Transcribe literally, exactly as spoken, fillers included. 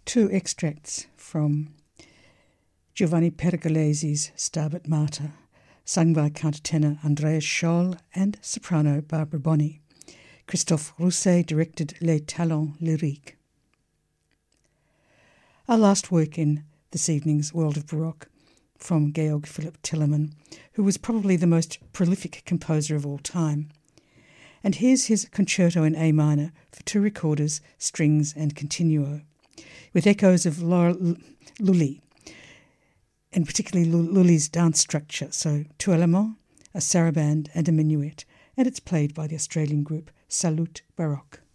Two extracts from Giovanni Pergolesi's Stabat Mater, sung by countertenor Andreas Scholl and soprano Barbara Bonney. Christophe Rousset directed Les Talents Lyriques. Our last work in this evening's World of Baroque, from Georg Philipp Telemann, who was probably the most prolific composer of all time. And here's his concerto in A minor for two recorders, strings and continuo, with echoes of Lully, and particularly Lully's dance structure, so two éléments, a saraband and a minuet, and it's played by the Australian group Salut Baroque.